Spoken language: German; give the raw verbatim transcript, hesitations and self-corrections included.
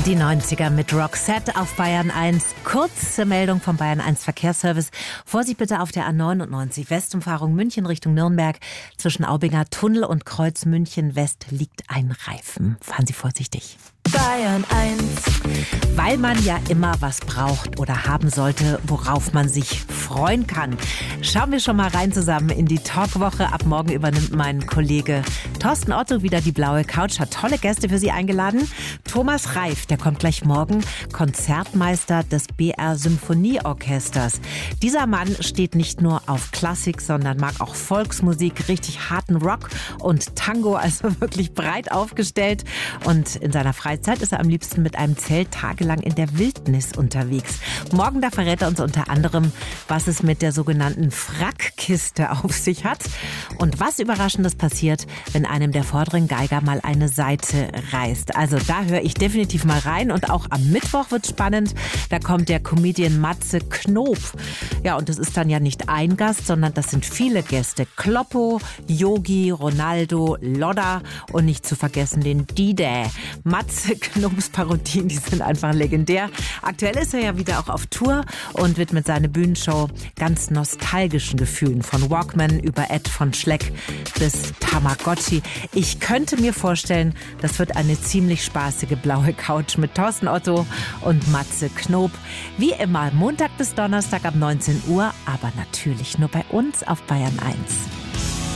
Die neunziger mit Roxette auf Bayern eins. Kurze Meldung vom Bayern eins Verkehrsservice. Vorsicht bitte auf der A neunundneunzig Westumfahrung München Richtung Nürnberg. Zwischen Aubinger Tunnel und Kreuz München West liegt ein Reifen. Fahren Sie vorsichtig. Bayern eins. Weil man ja immer was braucht oder haben sollte, worauf man sich freuen kann. Schauen wir schon mal rein zusammen in die Talkwoche. Ab morgen übernimmt mein Kollege Thorsten Otto wieder die blaue Couch, hat tolle Gäste für Sie eingeladen. Thomas Reif, der kommt gleich morgen, Konzertmeister des B R Symphonieorchesters. Dieser Mann steht nicht nur auf Klassik, sondern mag auch Volksmusik, richtig harten Rock und Tango, also wirklich breit aufgestellt. Und in seiner Freizeit ist er am liebsten mit einem Zelt tagelang in der Wildnis unterwegs. Morgen, da verrät er uns unter anderem, was es mit der sogenannten Frackkiste auf sich hat und was Überraschendes passiert, wenn einem der vorderen Geiger mal eine Saite reißt. Also da höre ich definitiv mal rein und auch am Mittwoch wird spannend. Da kommt der Comedian Matze Knob. Ja, und das ist dann ja nicht ein Gast, sondern das sind viele Gäste. Kloppo, Yogi, Ronaldo, Lodda und nicht zu vergessen den D-Day. Matze Knobs Parodien, die sind einfach legendär. Aktuell ist er ja wieder auch auf Tour und widmet seine Bühnenshow ganz nostalgischen Gefühlen. Von Walkman über Ed von Schleck bis Tamagotchi. Ich könnte mir vorstellen, das wird eine ziemlich spaßige blaue Couch mit Thorsten Otto und Matze Knob. Wie immer, Montag bis Donnerstag ab neunzehn Uhr, aber natürlich nur bei uns auf Bayern eins.